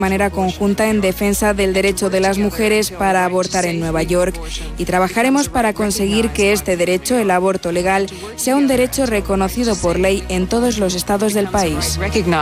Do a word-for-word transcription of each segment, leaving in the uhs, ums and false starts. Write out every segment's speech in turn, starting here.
manera conjunta en defensa del derecho de las mujeres para abortar en Nueva York y trabajaremos para conseguir que este derecho, el aborto legal, sea un derecho reconocido por ley en todos los estados del país.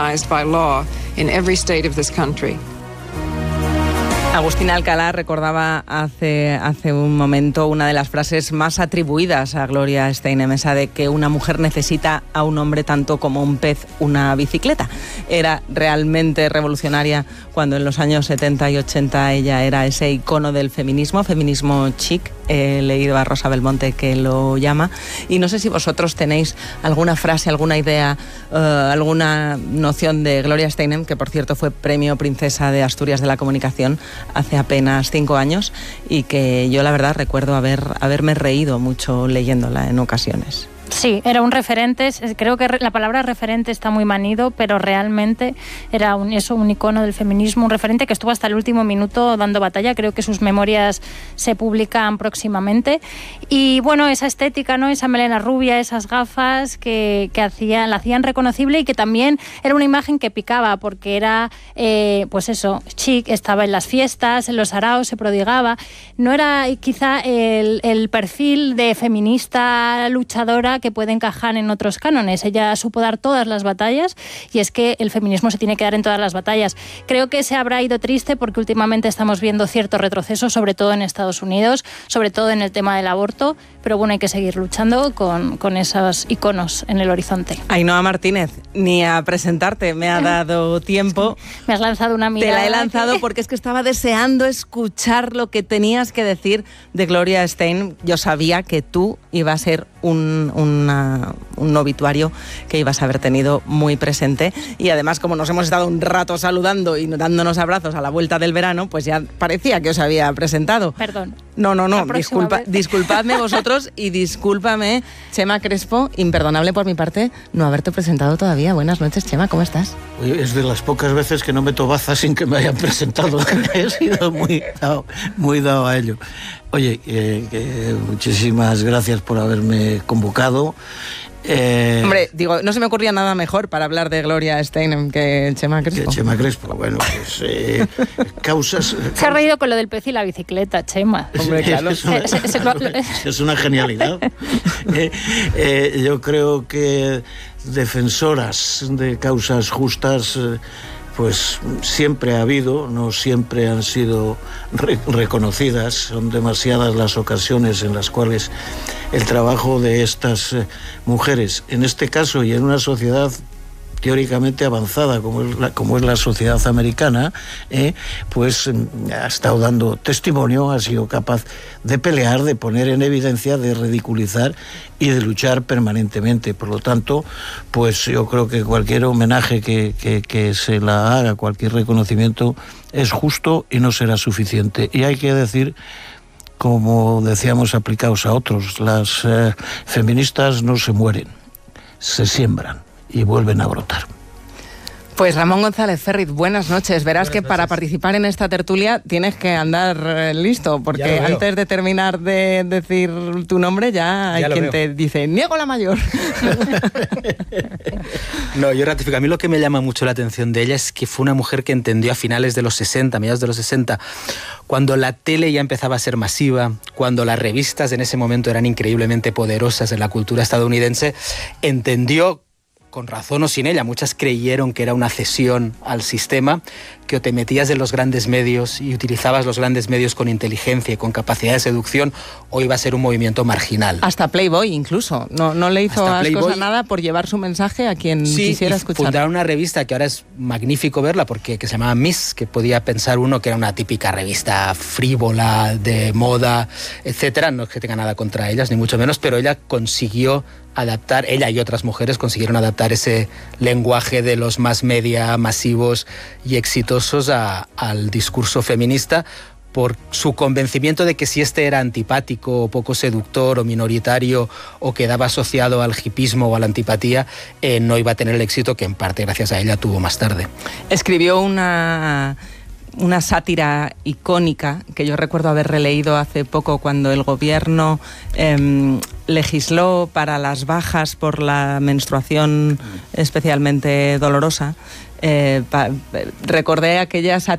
Agustín Alcalá recordaba hace, hace un momento una de las frases más atribuidas a Gloria Steinem, esa de que una mujer necesita a un hombre tanto como un pez una bicicleta. Era realmente revolucionaria cuando en los años setenta y ochenta ella era ese icono del feminismo, feminismo chic. He leído a Rosa Belmonte que lo llama, y no sé si vosotros tenéis alguna frase, alguna idea, uh, alguna noción de Gloria Steinem, que por cierto fue premio Princesa de Asturias de la Comunicación hace apenas cinco años y que yo la verdad recuerdo haber, haberme reído mucho leyéndola en ocasiones. Sí, era un referente, creo que la palabra referente está muy manido, pero realmente era un, eso, un icono del feminismo, un referente que estuvo hasta el último minuto dando batalla. Creo que sus memorias se publican próximamente. Y bueno, esa estética, ¿no? Esa melena rubia, esas gafas que, que hacían, la hacían reconocible, y que también era una imagen que picaba, porque era, eh, pues eso, chic, estaba en las fiestas, en los saraos, se prodigaba. No era quizá el, el perfil de feminista luchadora que puede encajar en otros cánones. Ella supo dar todas las batallas, y es que el feminismo se tiene que dar en todas las batallas. Creo que se habrá ido triste porque últimamente estamos viendo cierto retroceso, sobre todo en Estados Unidos, sobre todo en el tema del aborto, pero bueno, hay que seguir luchando con, con esos iconos en el horizonte. Ainhoa Martínez, ni a presentarte me ha dado tiempo. Me has lanzado una mirada. Te la he lanzado que... porque es que estaba deseando escuchar lo que tenías que decir de Gloria Steinem. Yo sabía que tú ibas a ser un, una, un obituario que ibas a haber tenido muy presente, y además, como nos hemos estado un rato saludando y dándonos abrazos a la vuelta del verano, pues ya parecía que os había presentado. Perdón. No, no, no, disculpa, disculpadme vosotros y discúlpame, Chema Crespo, imperdonable por mi parte no haberte presentado todavía. Buenas noches, Chema, ¿cómo estás? Oye, es de las pocas veces que no meto baza sin que me hayan presentado. He sido muy dado, muy dado a ello. Oye, eh, eh, muchísimas gracias por haberme convocado. Eh, Hombre, digo, no se me ocurría nada mejor para hablar de Gloria Steinem que Chema Crespo. Que Chema Crespo, bueno, pues eh, causas... Se ha reído con lo del pez y la bicicleta, Chema. Hombre, claro. Es una, es una genialidad. eh, eh, yo creo que defensoras de causas justas... Eh, pues siempre ha habido, no siempre han sido re- reconocidas, son demasiadas las ocasiones en las cuales el trabajo de estas eh, mujeres, en este caso y en una sociedad teóricamente avanzada como es la, como es la sociedad americana, eh, pues ha estado dando testimonio, ha sido capaz de pelear, de poner en evidencia, de ridiculizar y de luchar permanentemente. Por lo tanto, pues yo creo que cualquier homenaje que, que, que se la haga, cualquier reconocimiento es justo y no será suficiente. Y hay que decir, como decíamos aplicados a otros, las eh, feministas no se mueren, se siembran y vuelven a brotar. Pues Ramón González Ferriz, buenas noches. Verás buenas que noches. Para participar en esta tertulia tienes que andar eh, listo, porque antes de terminar de decir tu nombre ya hay ya quien veo. Te dice, niego la mayor. No, yo ratifico. A mí lo que me llama mucho la atención de ella es que fue una mujer que entendió a finales de los sesenta, a mediados de los sesenta, cuando la tele ya empezaba a ser masiva, cuando las revistas en ese momento eran increíblemente poderosas en la cultura estadounidense, entendió, con razón o sin ella, muchas creyeron que era una cesión al sistema, que o te metías en los grandes medios y utilizabas los grandes medios con inteligencia y con capacidad de seducción, o iba a ser un movimiento marginal. Hasta Playboy incluso, no, no le hizo ascos a nada por llevar su mensaje a quien sí, quisiera escuchar. Fundaron una revista que ahora es magnífico verla, porque que se llamaba Miss, que podía pensar uno que era una típica revista frívola, de moda, etcétera. No es que tenga nada contra ellas, ni mucho menos, pero ella consiguió adaptar, ella y otras mujeres consiguieron adaptar ese lenguaje de los mass media masivos y exitosos a, al discurso feminista, por su convencimiento de que si este era antipático o poco seductor o minoritario o quedaba asociado al hipismo o a la antipatía, eh, no iba a tener el éxito que en parte gracias a ella tuvo más tarde. Escribió una... una sátira icónica que yo recuerdo haber releído hace poco cuando el gobierno eh, legisló para las bajas por la menstruación especialmente dolorosa. eh, pa, recordé aquellas